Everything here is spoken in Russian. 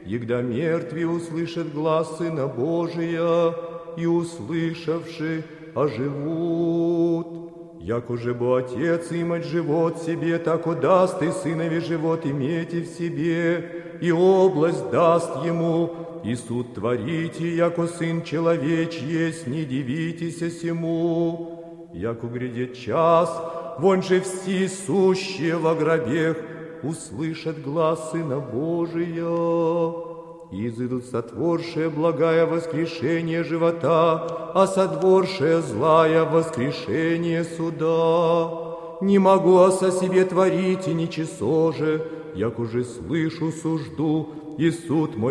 егда мертвые услышат глас Сына Божия, и, услышавши, оживут. Яко же бо Отец имать живот себе, тако даст и Сынове живот иметь и в себе, и область даст Ему, и суд творите, яко Сын Человеч есть, не дивитеся сему. Яко грядет час, вон же все сущие во гробех услышат глас Сына Божия. И изыдут сотворшие благая воскрешение живота, а сотворшие злая воскрешение суда. Не могу о себе творить и ничего же, як уже слышу сужду, и суд мой